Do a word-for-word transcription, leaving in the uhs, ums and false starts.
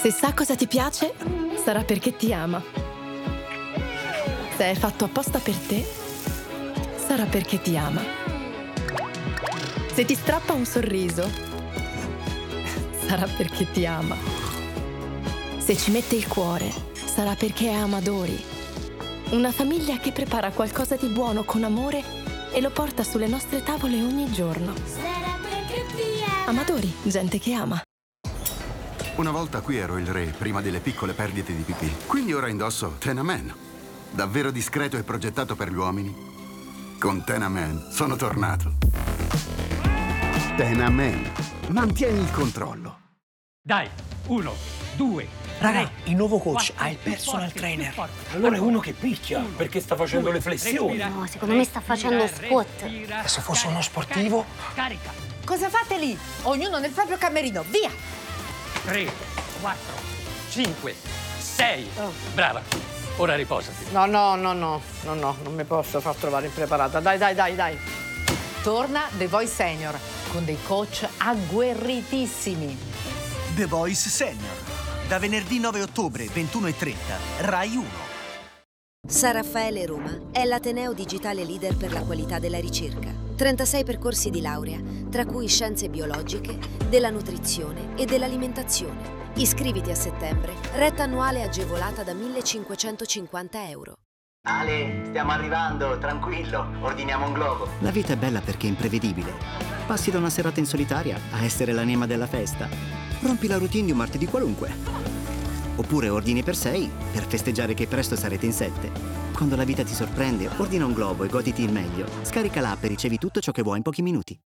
Se sa cosa ti piace, sarà perché ti ama. Se è fatto apposta per te, sarà perché ti ama. Se ti strappa un sorriso, sarà perché ti ama. Se ci mette il cuore, sarà perché è Amadori. Una famiglia che prepara qualcosa di buono con amore e lo porta sulle nostre tavole ogni giorno. Amadori, gente che ama. Una volta qui ero il re, prima delle piccole perdite di pipì. Quindi ora indosso Tena Man. Davvero discreto e progettato per gli uomini. Con Tena Man sono tornato. Tena Man. Mantieni il controllo. Dai, uno, due, Raga, il nuovo coach quattro, ha il più personal forte, trainer. più forte. Allora è uno che picchia, Uno, perché sta facendo due, le flessioni. respira, No, secondo me sta facendo respira, squat. respira, E se fosse uno carica, sportivo? Carica. Cosa fate lì? Ognuno nel proprio camerino, via! tre, quattro, cinque, sei. Brava. Ora riposati. No, no, no, no, no, no, non mi posso far trovare impreparata. Dai, dai, dai, dai. Torna The Voice Senior con dei coach agguerritissimi. The Voice Senior. Da venerdì nove ottobre, ventuno e trenta, Rai uno. San Raffaele Roma è l'ateneo digitale leader per la qualità della ricerca. trentasei percorsi di laurea, tra cui scienze biologiche, della nutrizione e dell'alimentazione. Iscriviti a settembre, retta annuale agevolata da millecinquecentocinquanta euro. Ale, stiamo arrivando, tranquillo, ordiniamo un globo. La vita è bella perché è imprevedibile. Passi da una serata in solitaria a essere l'anima della festa. Rompi la routine di un martedì qualunque. Oppure ordini per sei per festeggiare che presto sarete in sette. Quando la vita ti sorprende, ordina un globo e goditi il meglio. Scarica l'app e ricevi tutto ciò che vuoi in pochi minuti.